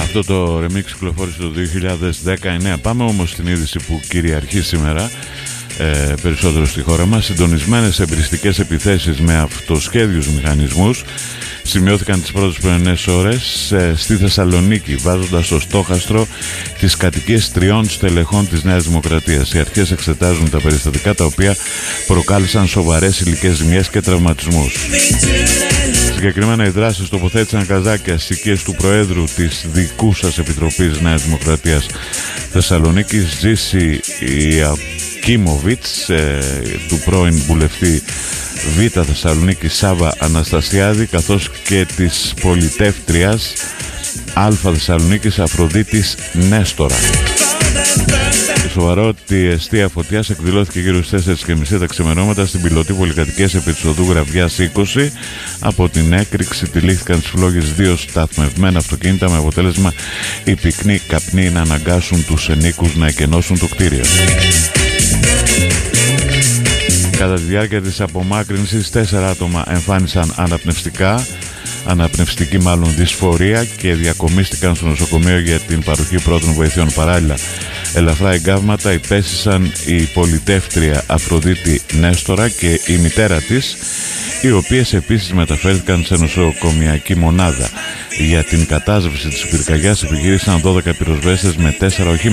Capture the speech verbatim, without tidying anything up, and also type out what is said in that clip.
Αυτό το remix κυκλοφόρησε το δύο χιλιάδες δεκαεννέα. Πάμε όμως στην είδηση που κυριαρχεί σήμερα ε, περισσότερο στη χώρα μας. Συντονισμένες εμπριστικές επιθέσεις με αυτοσχέδιους μηχανισμούς σημειώθηκαν τις πρώτες πρωινές ώρες ε, στη Θεσσαλονίκη, βάζοντας στο στόχαστρο τις κατοικίες τριών στελεχών της Νέας Δημοκρατίας. Οι αρχές εξετάζουν τα περιστατικά τα οποία προκάλεσαν σοβαρές υλικές ζημιές και τραυματισμούς. Συγκεκριμένα οι δράσεις τοποθέτησαν καζάκια στις οικίες του Προέδρου της δικούσας Επιτροπής Νέας Δημοκρατίας Θεσσαλονίκης, Ζήση Ιακίμοβιτς, ε, του πρώην βουλευτή Β Θεσσαλονίκη Σάβα Αναστασιάδη, καθώς και της πολιτεύτριας Α Θεσσαλονίκης Αφροδίτης Νέστορα. Η σοβαρότη αιστεία φωτιάς εκδηλώθηκε γύρω στις τέσσερις και μισή τα ξημερώματα στην πιλωτή πολυκατοικίας επί της οδού Γραβιάς είκοσι. Από την έκρηξη τυλίχθηκαν στις φλόγες δύο σταθμευμένα αυτοκίνητα, με αποτέλεσμα οι πυκνοί καπνοί να αναγκάσουν τους ενίκους να εκενώσουν το κτίριο. Κατά τη διάρκεια της απομάκρυνσης, τέσσερα άτομα εμφάνισαν αναπνευστικά, αναπνευστική μάλλον δυσφορία, και διακομίστηκαν στο νοσοκομείο για την παροχή πρώτων βοηθειών. Παράλληλα, ελαφρά εγκάβματα υπέστησαν η πολιτεύτρια Αφροδίτη Νέστορα και η μητέρα της, οι οποίες επίσης μεταφέρθηκαν σε νοσοκομιακή μονάδα. Για την κατάσβεση της πυρκαγιάς επιχείρησαν δώδεκα πυροσβέστες με τέσσερα οχήματα.